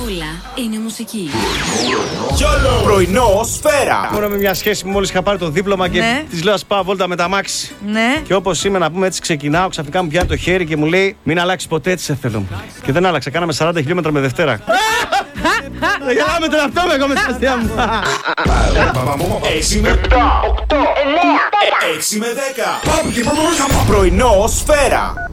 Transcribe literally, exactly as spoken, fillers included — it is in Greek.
Όλα είναι μουσική. Πρωινό σφαίρα. Μόνο με μια σχέση που μόλις είχα πάρει το δίπλωμα και Ναι. της λέω ας πάω βόλτα με τα μάξι. Ναι. Και όπως είμαι να πούμε έτσι ξεκινάω, ξαφνικά μου πιάνει το χέρι και μου λέει μην αλλάξει ποτέ, έτσι σε θέλω. Και δεν άλλαξα, κάναμε σαράντα χιλιόμετρα με Δευτέρα. Δεν γελάμε τον αυτό με εγώ με την αστεία μου. έξι με επτά, οκτώ, εννέα, έξι με δέκα. Πρωινό σφαίρα.